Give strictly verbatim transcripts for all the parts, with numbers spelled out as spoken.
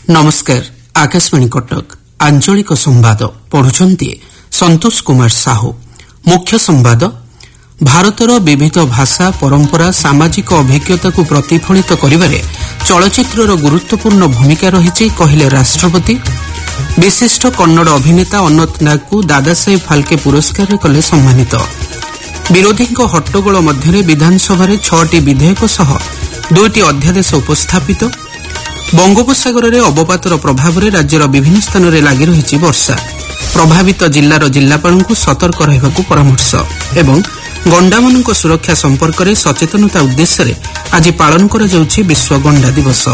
नमस्कार आकाशवाणी कटक आंचलिक संवाद पढ़ुछंती संतोष कुमार साहू। मुख्य संवाद भारतर विविध भाषा परंपरा सामाजिक अभिज्ञता को प्रतिफलित करिबारे चलचित्रर गुरुत्वपूर्ण भूमिका रही कहिले राष्ट्रपति। विशिष्ट कन्नड़ अभिनेता अनंत नाग को दादासाहेब फाल्के पुरस्कार कले सम्मानित। विरोधी हट्टगोल मध्य विधानसभा छटी विधेयक सह दुईटी अध्यादेश उपस्थापित। बंगोपसागर में अवपातर प्रभाव में राज्यर विभिन्न स्थान में लगी रही वर्षा। प्रभावित जिलार जिलापाल सतर्क रहा परामर्श एवं गंडामान सुरक्षा संपर्क में सचेतनता उद्देश्य आज पालन करा जाउछि विश्व गंडा दिवस।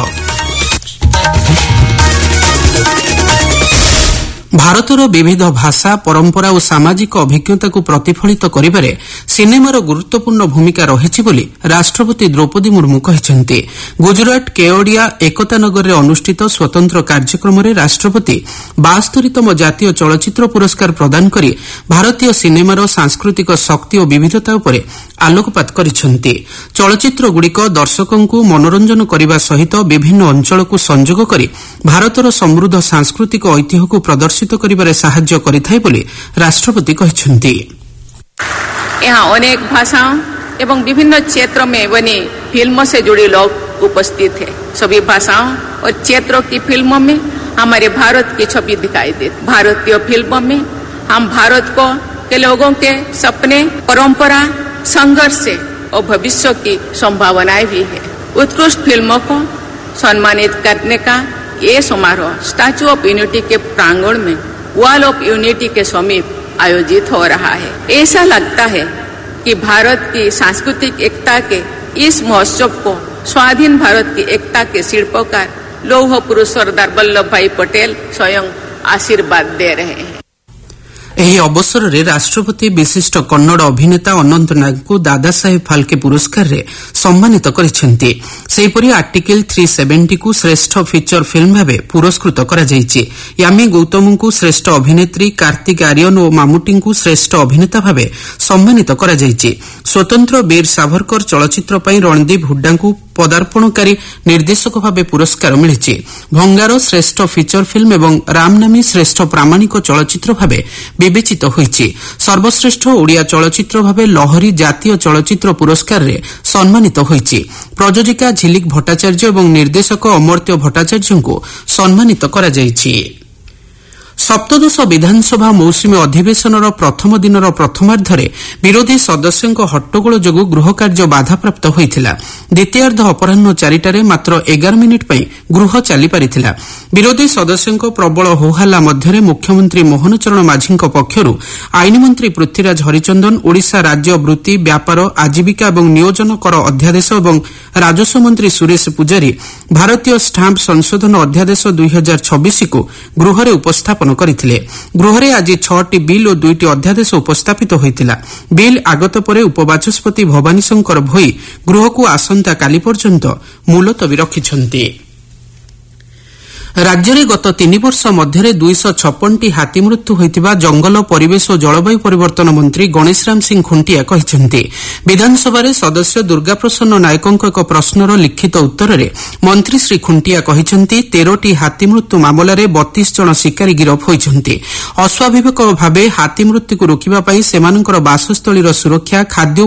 भारतर विविध भाषा परंपरा और सामाजिक अभिज्ञता को प्रतिफलित करिबारे सिनेमार गुरुत्वपूर्ण भूमिका रही बोली राष्ट्रपति द्रौपदी मुर्मू कहिसेंति। गुजरात केवड़िया एकता नगर में अनुष्ठित स्वतंत्र कार्यक्रम में राष्ट्रपति बास्तरीतम जातीय चलचित्र पुरस्कार प्रदान करी भारतीय सिनेमार सांस्कृतिक शक्ति और विविधता उपरे आलोकपात करिसेंति। चलचित्र गुड़िक दर्शकों को मनोरंजन करने सहित विभिन्न अंचल को संजोग करी भारतर समृद्ध सांस्कृतिक ऐतिह्य को प्रदर्शित करिबारे सहाय्य करिथाय बोली राष्ट्रपति कहिसेंति। यहाँ अनेक भाषाओं एवं विभिन्न क्षेत्रों में बनी फिल्मों से जुड़े लोग उपस्थित हैं। सभी भाषाओं और क्षेत्रों की फिल्मों में हमारे भारत की छवि दिखाई देती। भारतीय फिल्मों में हम भारत को के लोगों के सपने, परंपरा, संघर्ष और भविष्य की संभावनाएं भी है। उत्कृष्ट फिल्मों को सम्मानित करने का ये समारोह स्टैच्यू ऑफ यूनिटी के प्रांगण में वॉल ऑफ यूनिटी के समीप आयोजित हो रहा है। ऐसा लगता है कि भारत की सांस्कृतिक एकता के इस महोत्सव को स्वाधीन भारत की एकता के शिल्पकार लौह पुरुष सरदार वल्लभ भाई पटेल स्वयं आशीर्वाद दे रहे हैं। ଏହି ଅବସରରେ ରାଷ୍ଟ୍ରପତି ବିଶିଷ୍ଟ କନ୍ନଡ଼ ଅଭିନେତା ଅନନ୍ତ ନାଗଙ୍କୁ ଦାଦା ସାହେବ ଫାଲ୍କେ ପୁରସ୍କାରରେ ସମ୍ମାନିତ କରିଛନ୍ତି। ସେହିପରି ଆର୍ଟିକଲ ତିନିଶହ ସତୁରୀ କୁ ଶ୍ରେଷ୍ଠ ଫିଚର ଫିଲ୍ମ ଭାବେ ପୁରସ୍କୃତ କରାଯାଇଛି। ୟାମି ଗୌତମଙ୍କୁ ଶ୍ରେଷ୍ଠ ଅଭିନେତ୍ରୀ, କାର୍ତ୍ତିକ ଆର୍ୟନ ଓ ମାମୁଟିଙ୍କୁ ଶ୍ରେଷ୍ଠ ଅଭିନେତା ଭାବେ ସମ୍ମାନିତ କରାଯାଇଛି। ସ୍ୱତନ୍ତ୍ର ବୀର ସାଭରକର ଚଳଚ୍ଚିତ୍ର ପାଇଁ ରଣଦୀପ ହୁଡ୍ଡାଙ୍କୁ ପଦାର୍ପଣକାରୀ ନିର୍ଦ୍ଦେଶକ ଭାବେ ପୁରସ୍କାର ମିଳିଛି। ଭଙ୍ଗାର ଶ୍ରେଷ୍ଠ ଫିଚର ଫିଲ୍ମ ଏବଂ ରାମନାମୀ ଶ୍ରେଷ୍ଠ ପ୍ରାମାଣିକ ଚଳଚ୍ଚିତ୍ର ଭାବେ ବିବେଚିତ ହୋଇଛି। ସର୍ବଶ୍ରେଷ୍ଠ ଓଡ଼ିଆ ଚଳଚ୍ଚିତ୍ର ଭାବେ ଲହରୀ ଜାତୀୟ ଚଳଚ୍ଚିତ୍ର ପୁରସ୍କାରରେ ସମ୍ମାନିତ ହୋଇଛି। ପ୍ରଯୋଜିକା ଝିଲିକ ଭଟ୍ଟାଚାର୍ଯ୍ୟ ଏବଂ ନିର୍ଦ୍ଦେଶକ ଅମର୍ତ୍ୟ ଭଟ୍ଟାଚାର୍ଯ୍ୟଙ୍କୁ ସମ୍ମାନିତ କରାଯାଇଛି। सप्तदश विधानसभा मौसुमी अधिवेशनर प्रथम दिनर प्रथमार्धरे विरोधी सदस्यों हट्टगोल जोगु गृहकार्य बाधाप्राप्त होइथिला। द्वितीयार्ध अपराह्न चारिटारे मात्र एगार मिनिट पई गृह चली पारिथिला। विरोधी सदस्यों प्रबल होहल्ला मध्यरे मुख्यमंत्री मोहन चरण माझीଙ୍କ पक्षरु आईन मंत्री पृथ्वीराज हरिचंदन, ओडिशा राज्य वृत्ति व्यापार आजीविका एवं नियोजन कर अध्यादेश एवं राजस्व मंत्री सुरेश पुजारी भारतीय स्टाम्प संशोधन अध्यादेश दुई हजार छब्बीस को गृहरे उपस्थापन करथिले। गृहरे आज छटी बिल और दुईटी अध्यादेश उपस्थापित होइतिला। बिल आगत परे उपबाचस्पति भवानी शंकर भोई गृह को आसंता काली पर्यंत मुलतवी रखिछन्ति। राज्य में गत तीन वर्ष मध्य दुईश छप्पन टी हाथी मृत्यु होइतिबा जंगल परिवेश और जलवायु परिवर्तन मंत्री गणेशराम सिंह खुंटिया कहिसेंति। विधानसभा सदस्य दुर्गा प्रसन्न नायकों एक प्रश्नर लिखित उत्तर में मंत्री श्री खुंटिया कहिसेंति तेरह हाथी मृत्यु मामलें बत्तीस जन शिकारी गिरफ होइछन्ति। अस्वाभाविक भावे हाथी मृत्यु को रोकिबा पई सेमानकर बासस्थलीर सुरक्षा, खाद्य